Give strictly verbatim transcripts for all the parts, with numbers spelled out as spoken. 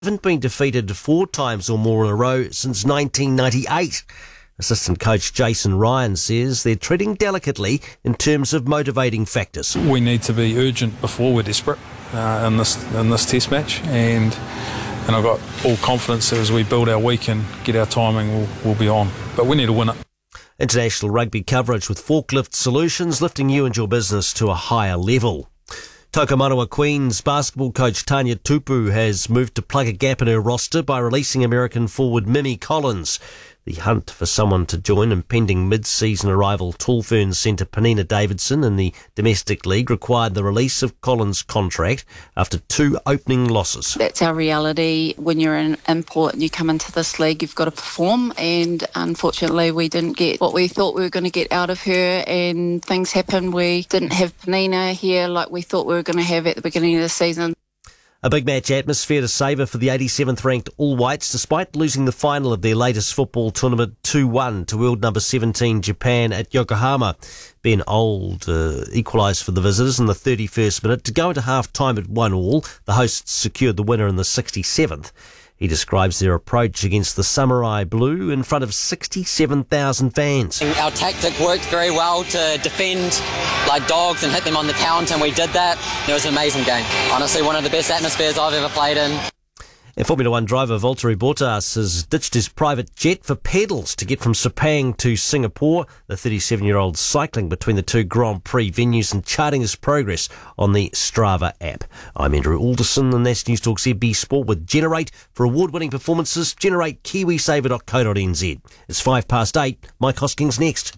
haven't been defeated four times or more in a row since nineteen ninety-eight. Assistant coach Jason Ryan says they're treading delicately in terms of motivating factors. We need to be urgent before we're desperate uh, in this in this test match, and and I've got all confidence that as we build our week and get our timing, we'll, we'll be on. But we need to win it. International rugby coverage with Forklift Solutions, lifting you and your business to a higher level. Tokomanawa Queens basketball coach Tanya Tupu has moved to plug a gap in her roster by releasing American forward Mimi Collins. The hunt for someone to join impending mid-season arrival Tall Ferns centre Penina Davidson in the domestic league required the release of Collins' contract after two opening losses. That's our reality. When you're an import and you come into this league, you've got to perform, and unfortunately we didn't get what we thought we were going to get out of her, and things happened. We didn't have Penina here like we thought we were going to have at the beginning of the season. A big match atmosphere to savour for the eighty-seventh ranked All Whites, despite losing the final of their latest football tournament two one to world number seventeen Japan at Yokohama. Ben Old uh, equalised for the visitors in the thirty-first minute. To go into half-time at one all, the hosts secured the winner in the sixty-seventh. He describes their approach against the Samurai Blue in front of sixty-seven thousand fans. Our tactic worked very well to defend like dogs and hit them on the count, and we did that. It was an amazing game. Honestly, one of the best atmospheres I've ever played in. And Formula One driver Valtteri Bottas has ditched his private jet for pedals to get from Sepang to Singapore. The thirty-seven-year-old cycling between the two Grand Prix venues and charting his progress on the Strava app. I'm Andrew Alderson, and that's News Talk Z B Sport with Generate. For award-winning performances, generate kiwisaver dot co dot n z. It's five past eight. Mike Hoskins next.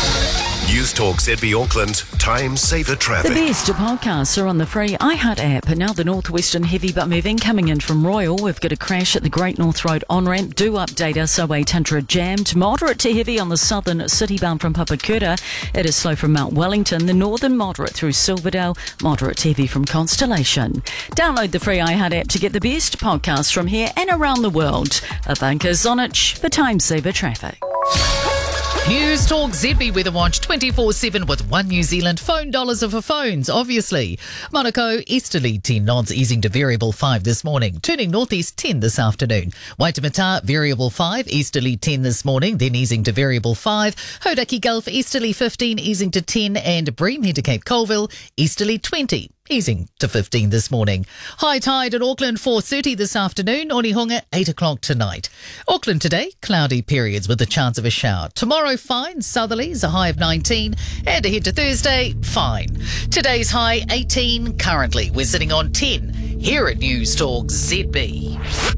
News Talk Z B Auckland, Time Saver Traffic. The best podcasts are on the free iHeart app. And now the Northwestern heavy but moving coming in from Royal. We've got a crash at the Great North Road on-ramp. Do update us. oh eight hundred jammed. Moderate to heavy on the southern city bound from Papakura. It is slow from Mount Wellington. The northern moderate through Silverdale. Moderate to heavy from Constellation. Download the free iHeart app to get the best podcasts from here and around the world. Thank us on it for Time Saver Traffic. News Talk Z B Weather Watch twenty-four seven with One New Zealand. Phone dollars are for phones, obviously. Monaco, easterly ten knots, easing to variable five this morning. Turning northeast ten this afternoon. Waitemata, variable five, easterly ten this morning, then easing to variable five. Hodaki Gulf, easterly fifteen, easing to ten. And Bream head to Cape Colville, easterly twenty. Easing to fifteen this morning. High tide at Auckland, four thirty this afternoon. Onehunga, eight o'clock tonight. Auckland today, cloudy periods with a chance of a shower. Tomorrow, fine, southerlies, a high of nineteen. And ahead to Thursday, fine. Today's high, eighteen. Currently, we're sitting on ten. Here at News Talk Z B.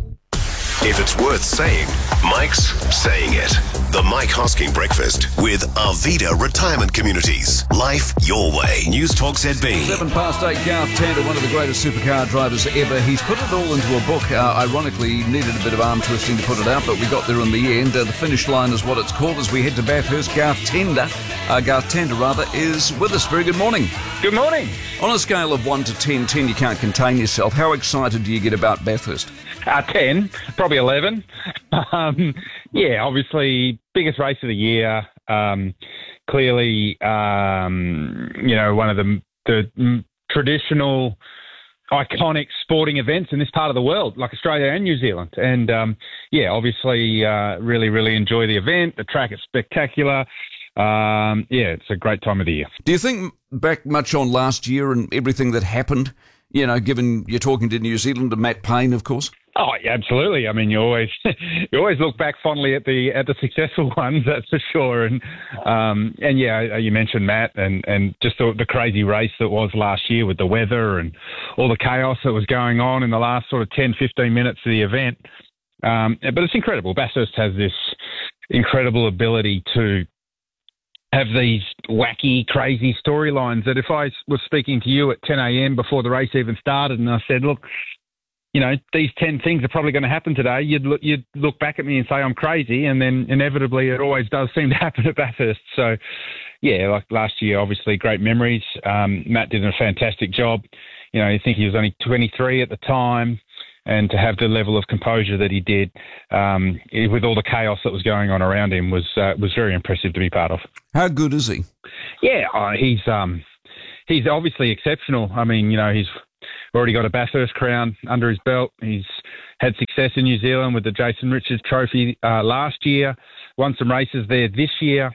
If it's worth saying, Mike's saying it. The Mike Hosking Breakfast with Arvida Retirement Communities. Life your way. News Talk Z B. Seven past eight, Garth Tander, one of the greatest supercar drivers ever. He's put it all into a book. Uh, ironically, needed a bit of arm twisting to put it out, but we got there in the end. Uh, the finish line is what it's called as we head to Bathurst. Garth Tander, uh, Garth Tander rather, is with us. Very good morning. Good morning. On a scale of one to ten, ten you can't contain yourself. How excited do you get about Bathurst? Uh, ten, probably eleven. um, yeah, obviously, biggest race of the year. Um, clearly, um, you know, one of the, the traditional, iconic sporting events in this part of the world, like Australia and New Zealand. And, um, yeah, obviously, uh, really, really enjoy the event. The track is spectacular. Um, yeah, it's a great time of the year. Do you think back much on last year and everything that happened, you know, given you're talking to New Zealand and Matt Payne, of course? Oh, yeah, absolutely. I mean, you always you always look back fondly at the at the successful ones, that's for sure. And um, and yeah, you mentioned Matt and, and just the, the crazy race that was last year with the weather and all the chaos that was going on in the last sort of ten, fifteen minutes of the event. Um, but it's incredible. Bathurst has this incredible ability to have these wacky, crazy storylines that if I was speaking to you at ten a.m. before the race even started and I said, look, you know, these ten things are probably going to happen today, you'd look, you'd look back at me and say I'm crazy, and then inevitably it always does seem to happen at Bathurst. So, yeah, like last year, obviously great memories. Um, Matt did a fantastic job. You know, I think he was only twenty-three at the time, and to have the level of composure that he did um, with all the chaos that was going on around him was uh, was very impressive to be part of. How good is he? Yeah, uh, he's um, he's obviously exceptional. I mean, you know, he's already got a Bathurst crown under his belt. He's had success in New Zealand with the Jason Richards Trophy uh, last year, won some races there this year.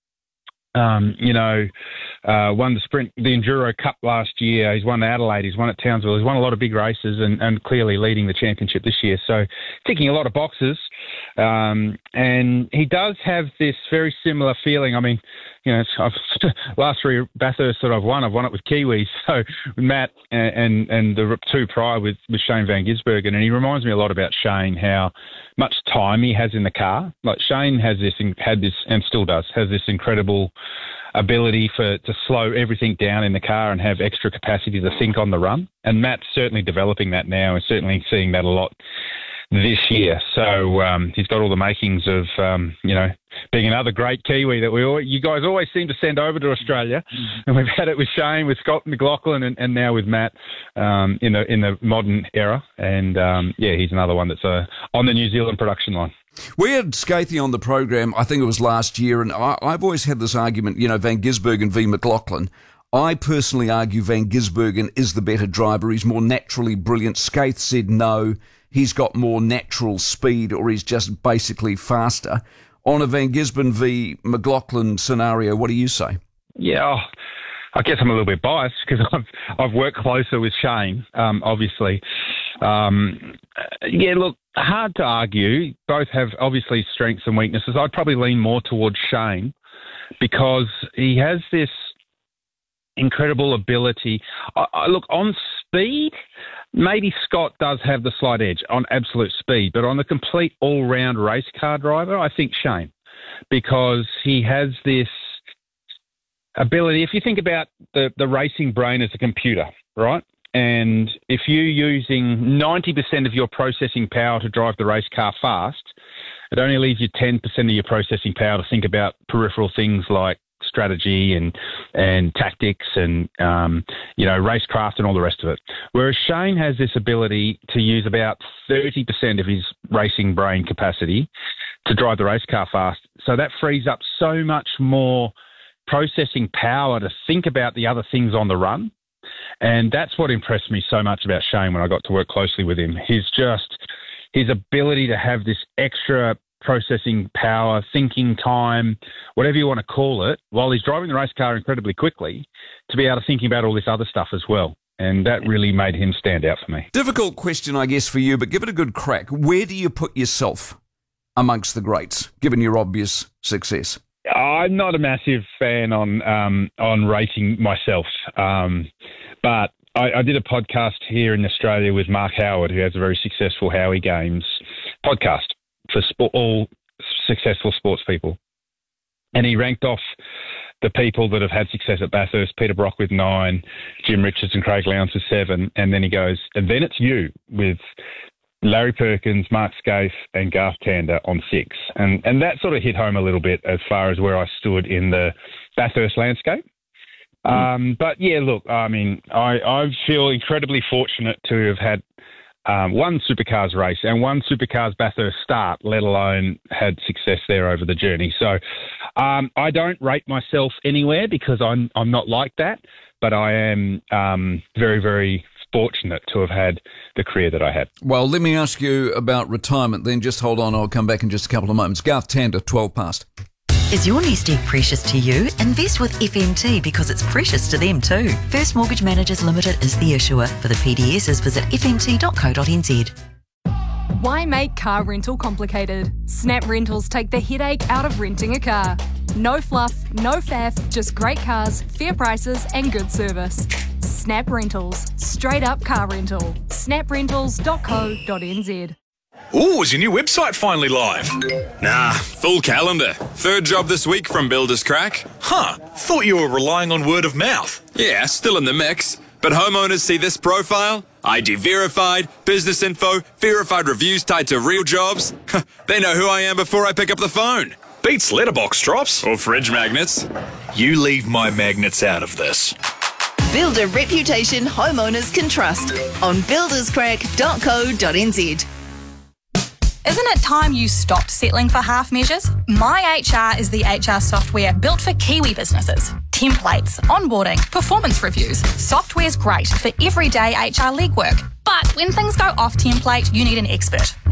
Um, you know, uh, won the sprint, the Enduro Cup last year. He's won Adelaide. He's won at Townsville. He's won a lot of big races and, and clearly leading the championship this year. So ticking a lot of boxes. Um, and he does have this very similar feeling. I mean, you know, I've, last three Bathurst that I've won, I've won it with Kiwis. So Matt and, and, and the two prior with, with Shane Van Gisbergen. And he reminds me a lot about Shane, how much time he has in the car. Like Shane has this, had this, and still does, has this incredible ability for to slow everything down in the car and have extra capacity to think on the run. And Matt's certainly developing that now and certainly seeing that a lot this year. So um, he's got all the makings of, um, you know, being another great Kiwi that we all, you guys always seem to send over to Australia. Mm-hmm. And we've had it with Shane, with Scott McLaughlin, and, and now with Matt um, in the in the modern era. And, um, yeah, he's another one that's uh, on the New Zealand production line. We had Skathy on the program, I think it was last year, and I, I've always had this argument, you know, Van Gisbergen v McLaughlin. I personally argue Van Gisbergen is the better driver. He's more naturally brilliant. Skaith said no, he's got more natural speed, or he's just basically faster. On a Van Gisbergen v McLaughlin scenario, what do you say? Yeah, oh, I guess I'm a little bit biased because I've I've worked closer with Shane, um, obviously. Um, yeah, look, hard to argue. Both have obviously strengths and weaknesses. I'd probably lean more towards Shane because he has this incredible ability. I, I, look, on speed, maybe Scott does have the slight edge on absolute speed, but on the complete all-round race car driver, I think Shane, because he has this ability. If you think about the, the racing brain as a computer, right? And if you're using ninety percent of your processing power to drive the race car fast, it only leaves you ten percent of your processing power to think about peripheral things like strategy and and tactics and, um, you know, racecraft and all the rest of it. Whereas Shane has this ability to use about thirty percent of his racing brain capacity to drive the race car fast. So that frees up so much more processing power to think about the other things on the run. And that's what impressed me so much about Shane when I got to work closely with him. He's just, his ability to have this extra processing power, thinking time, whatever you want to call it, while he's driving the race car incredibly quickly, to be able to think about all this other stuff as well. And that really made him stand out for me. Difficult question, I guess, for you, but give it a good crack. Where do you put yourself amongst the greats, given your obvious success? I'm not a massive fan on um, on rating myself, um, but I, I did a podcast here in Australia with Mark Howard, who has a very successful Howie Games podcast for sport, all successful sports people. And he ranked off the people that have had success at Bathurst: Peter Brock with nine, Jim Richards and Craig Lowndes with seven, and then he goes, and then it's you with Larry Perkins, Mark Skaife and Garth Tander on six. And and that sort of hit home a little bit as far as where I stood in the Bathurst landscape. Mm. Um, but, yeah, look, I mean, I, I feel incredibly fortunate to have had um, one Supercars race and one Supercars Bathurst start, let alone had success there over the journey. So um, I don't rate myself anywhere because I'm, I'm not like that, but I am um, very, very fortunate to have had the career that I had. Well, let me ask you about retirement then. Just hold on, I'll come back in just a couple of moments. Garth Tander, twelve past. Is your nest egg precious to you? Invest with F M T because it's precious to them too. First Mortgage Managers Limited is the issuer. For the P D Ss, visit f m t dot co dot n z. Why make car rental complicated? Snap Rentals take the headache out of renting a car. No fluff, no faff, just great cars, fair prices and good service. Snap Rentals. Straight up car rental. snap rentals dot co dot n z. Ooh, is your new website finally live? Nah, full calendar. Third job this week from Builders Crack. Huh, thought you were relying on word of mouth. Yeah, still in the mix. But homeowners see this profile, I D verified, business info, verified reviews tied to real jobs. They know who I am before I pick up the phone. Beats letterbox drops. Or fridge magnets. You leave my magnets out of this. Build a reputation homeowners can trust on builders crack dot co dot n z. Isn't it time you stopped settling for half measures? My H R is the H R software built for Kiwi businesses. templates, onboarding, performance reviews. Software's great for everyday H R legwork. But when things go off template, you need an expert.